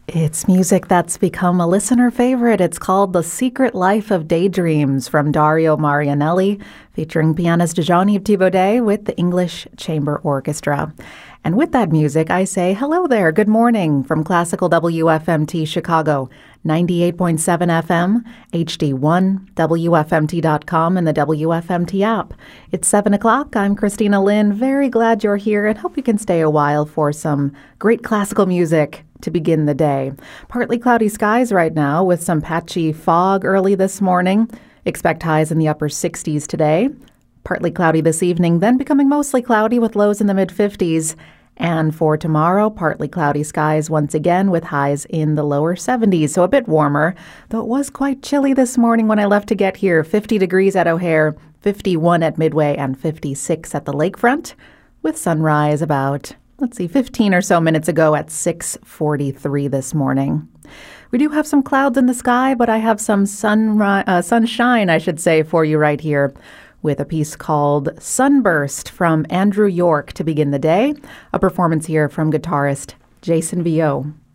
It's music that's become a listener favorite. It's called The Secret Life of Daydreams from Dario Marianelli, featuring pianist Jean-Yves Thibaudet with the English Chamber Orchestra. And with that music, I say hello there, good morning from Classical WFMT Chicago, 98.7 FM, HD1, WFMT.com, and the WFMT app. It's 7 o'clock. I'm Christina Lynn. Very glad you're here and hope you can stay a while for some great classical music to begin the day. Partly cloudy skies right now with some patchy fog early this morning. Expect highs in the upper 60s today. Partly cloudy this evening, then becoming mostly cloudy with lows in the mid-50s. And for tomorrow, partly cloudy skies once again with highs in the lower 70s, so a bit warmer, though it was quite chilly this morning when I left to get here. 50 degrees at O'Hare, 51 at Midway, and 56 at the lakefront, with sunrise about 15 or so minutes ago at 6:43 this morning. We do have some clouds in the sky, but I have some sunshine, I should say, for you right here with a piece called Sunburst from Andrew York to begin the day, a performance here from guitarist Jason Vio.